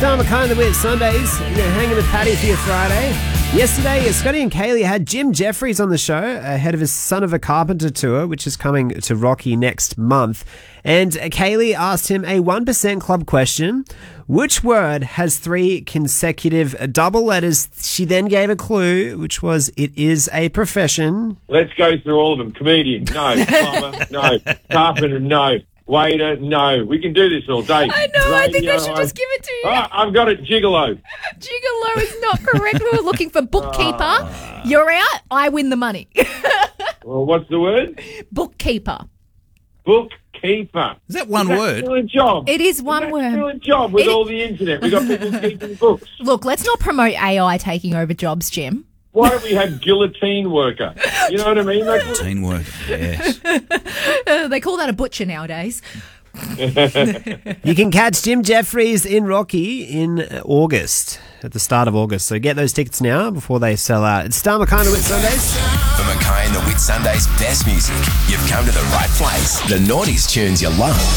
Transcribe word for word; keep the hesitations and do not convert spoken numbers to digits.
Star McKay the Weird Sundays. You're hanging with Paddy for your Friday. Yesterday, Scotty and Kaylee had Jim Jeffries on the show ahead of his Son of a Carpenter tour, which is coming to Rocky next month. And Kaylee asked him a one percent Club question. Which word has three consecutive double letters? She then gave a clue, which was, it is a profession. Let's go through all of them. Comedian, no. Plumber, no. Carpenter, no. Waiter, no. We can do this all day. I know, Radio, I think I should just give it to you. Ah, I've got it. Gigolo. Gigolo is not correct. We were looking for bookkeeper. You're out. I win the money. Well, what's the word? Bookkeeper. Bookkeeper. Is that one Is that word? still a job? It is one Is that word. still a job with It- all the internet? We've got people keeping books. Look, let's not promote A I taking over jobs, Jim. Why don't we have guillotine worker? You know what I mean? Like, Teamwork, yes. Uh, they call that a butcher nowadays. You can catch Jim Jeffries in Rocky in August, at the start of August. So get those tickets now before they sell out. It's Star McKay and the Whit Sundays. For McKay and the Whit Sundays' best music, you've come to the right place. The Naughties tunes you love.